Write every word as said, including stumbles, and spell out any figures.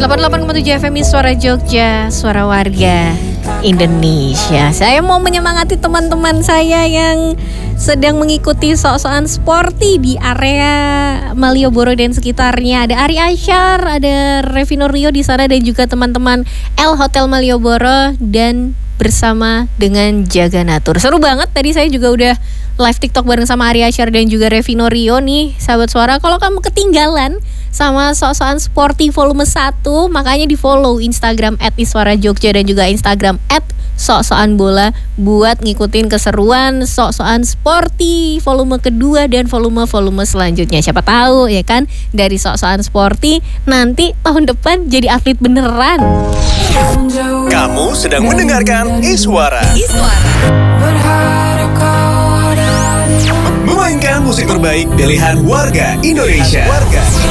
delapan puluh delapan koma tujuh F M Suara Jogja, suara warga Indonesia. Saya mau menyemangati teman-teman saya yang sedang mengikuti sok-sokan sporty di area Malioboro dan sekitarnya. Ada Ari Asyar, ada Revino Rio di sana dan juga teman-teman L Hotel Malioboro dan bersama dengan Jaga Natur. Seru banget, tadi saya juga udah live TikTok bareng sama Ari Asyar dan juga Revino Rio nih, sahabat suara. Kalau kamu ketinggalan sama sok-sokan sporty volume satu, makanya di follow Instagram at Iswara Jogja dan juga Instagram at sok-sokan bola buat ngikutin keseruan sok-sokan sporty volume kedua dan volume-volume selanjutnya. Siapa tahu ya kan, dari sok-sokan sporty nanti tahun depan jadi atlet beneran. Kamu sedang mendengarkan Iswara. Iswara. Memainkan musik terbaik pilihan warga Indonesia. Warga